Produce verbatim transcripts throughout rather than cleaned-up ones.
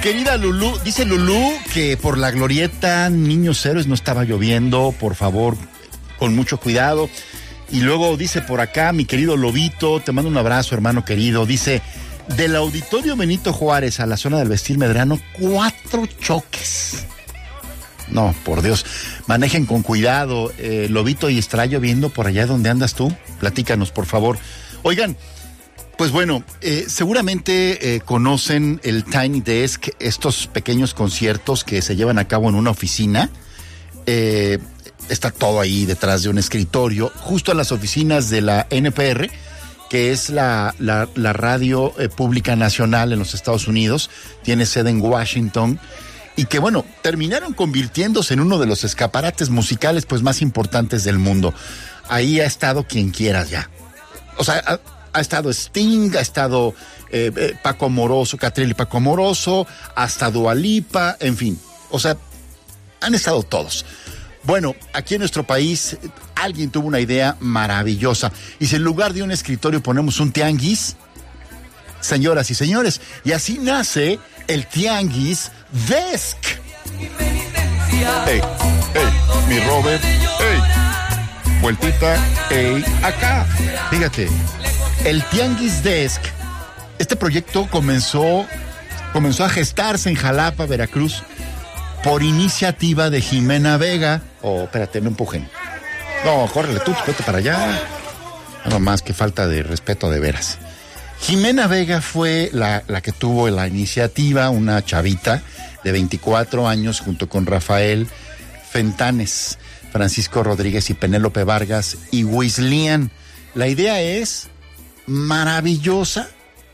querida Lulú, dice Lulú que por la glorieta Niños Héroes no estaba lloviendo, por favor, con mucho cuidado. Y luego dice por acá, mi querido Lobito, te mando un abrazo, hermano querido, dice, del Auditorio Benito Juárez a la zona del Vestir Medrano, cuatro choques. No, por Dios, manejen con cuidado, eh, Lobito, y estará lloviendo por allá donde andas tú, platícanos, por favor. Oigan, pues bueno, eh, seguramente eh, conocen el Tiny Desk, estos pequeños conciertos que se llevan a cabo en una oficina. Eh, está todo ahí detrás de un escritorio, justo en las oficinas de la N P R, que es la, la, la radio eh, pública nacional en los Estados Unidos, tiene sede en Washington, y que bueno, terminaron convirtiéndose en uno de los escaparates musicales pues más importantes del mundo. Ahí ha estado quien quieras ya. O sea, ha, ha estado Sting, ha estado eh, eh, Paco Amoroso, Catriel y Paco Amoroso, hasta Dua Lipa, en fin. O sea, han estado todos. Bueno, aquí en nuestro país alguien tuvo una idea maravillosa. Y si en lugar de un escritorio ponemos un tianguis, señoras y señores, y así nace el Tianguis Desk. Ey, ey, mi Robert, ey, vueltita, ey, acá. Fíjate, el Tianguis Desk, este proyecto comenzó, comenzó a gestarse en Jalapa, Veracruz, por iniciativa de Jimena Vega. Oh, espérate, no empujen. No, córrele tú, vete para allá. No más, que falta de respeto de veras. Jimena Vega fue la, la que tuvo la iniciativa, una chavita de veinticuatro años, junto con Rafael Fentanes, Francisco Rodríguez y Penélope Vargas y Wislian. La idea es maravillosa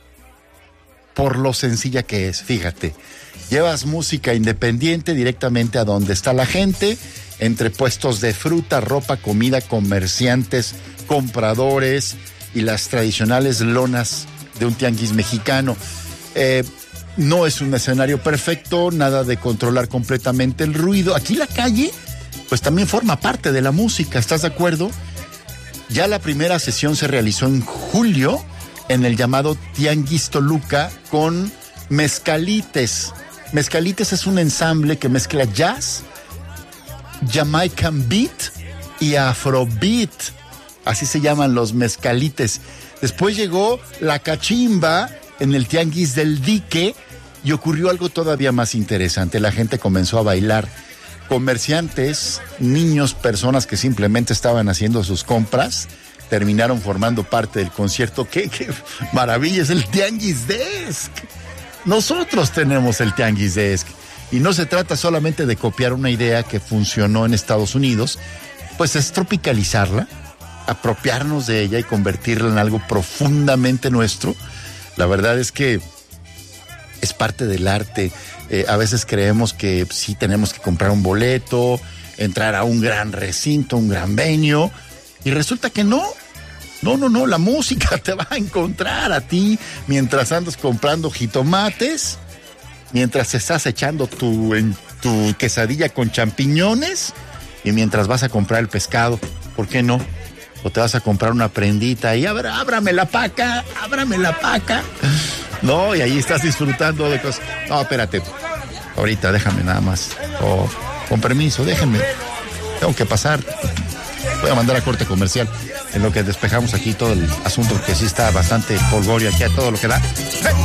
por lo sencilla que es, fíjate. Llevas música independiente directamente a donde está la gente, entre puestos de fruta, ropa, comida, comerciantes, compradores y las tradicionales lonas de un tianguis mexicano. Eh, no es un escenario perfecto, nada de controlar completamente el ruido. Aquí la calle, pues también forma parte de la música, ¿estás de acuerdo? Ya la primera sesión se realizó en julio en el llamado Tianguis Toluca con Mezcalites. Mezcalites es un ensamble que mezcla jazz, Jamaican beat y Afrobeat. Así se llaman los Mezcalites. Después llegó la cachimba en el Tianguis del Dique y ocurrió algo todavía más interesante. La gente comenzó a bailar. Comerciantes, niños, personas que simplemente estaban haciendo sus compras, terminaron formando parte del concierto. ¡Qué, qué maravilla! Es el Tianguis Desk. Nosotros tenemos el Tianguis Desk. Y no se trata solamente de copiar una idea que funcionó en Estados Unidos, pues es tropicalizarla, apropiarnos de ella y convertirla en algo profundamente nuestro. La verdad es que es parte del arte. Eh, a veces creemos que sí tenemos que comprar un boleto, entrar a un gran recinto, un gran venue, y resulta que no. No, no, no, la música te va a encontrar a ti mientras andas comprando jitomates, mientras estás echando tu, en, tu quesadilla con champiñones y mientras vas a comprar el pescado. ¿Por qué no? O te vas a comprar una prendita y abra, ábrame la paca, ábrame la paca. No, y ahí estás disfrutando de cosas. No, espérate. Ahorita déjame nada más. Oh, con permiso, déjenme. Tengo que pasar. Voy a mandar a corte comercial en lo que despejamos aquí todo el asunto, que sí está bastante polvorio aquí a todo lo que da. ¡Hey!